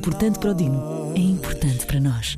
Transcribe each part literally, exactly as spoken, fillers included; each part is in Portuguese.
Importante para o Dino, é importante para nós.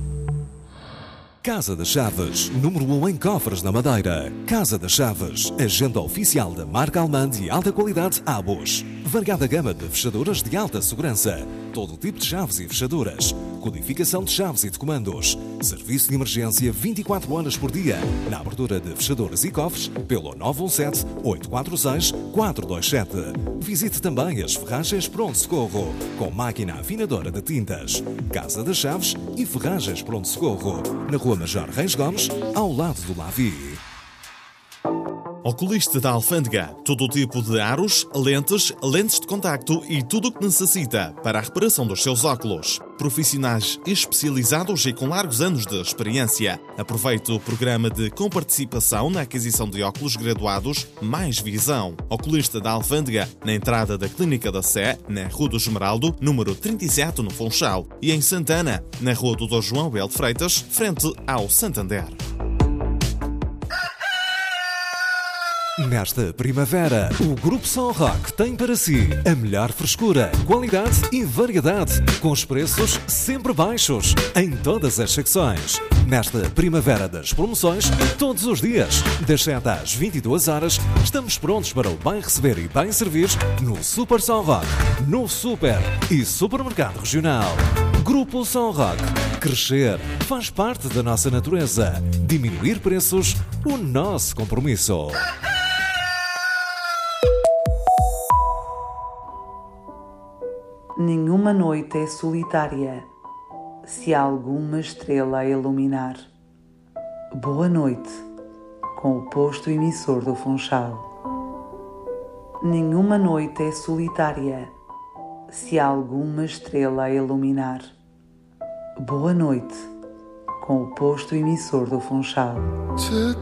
Casa das Chaves, número um em cofres na Madeira. Casa das Chaves, agenda oficial da marca alemã de alta qualidade Abus. Variada gama de fechaduras de alta segurança. Todo tipo de chaves e fechaduras. Codificação de chaves e de comandos. Serviço de emergência vinte e quatro horas por dia. Na abertura de fechaduras e cofres pelo nove um sete, oito quatro seis, quatro dois sete. Visite também as ferragens Pronto Socorro, com máquina afinadora de tintas. Casa das Chaves e Ferragens Pronto Socorro. Na Rua Major Reis Gomes, ao lado do Lavi. Oculista da Alfândega. Todo o tipo de aros, lentes, lentes de contacto e tudo o que necessita para a reparação dos seus óculos. Profissionais especializados e com largos anos de experiência. Aproveite o programa de comparticipação na aquisição de óculos graduados Mais Visão. Oculista da Alfândega, na entrada da Clínica da Sé, na Rua do Esmeraldo, número trinta e sete, no Funchal. E em Santana, na Rua do Dom João Belo de Freitas, frente ao Santander. Nesta primavera, o Grupo Som Rock tem para si a melhor frescura, qualidade e variedade, com os preços sempre baixos, em todas as secções. Nesta primavera das promoções, todos os dias, das sete às vinte e duas horas, estamos prontos para o bem receber e bem servir no Super Som Rock, no Super e Supermercado Regional. Grupo Som Rock. Crescer faz parte da nossa natureza. Diminuir preços, o nosso compromisso. Nenhuma noite é solitária se há alguma estrela a iluminar. Boa noite, com o posto emissor do Funchal. Nenhuma noite é solitária se há alguma estrela a iluminar. Boa noite, com o posto emissor do Funchal.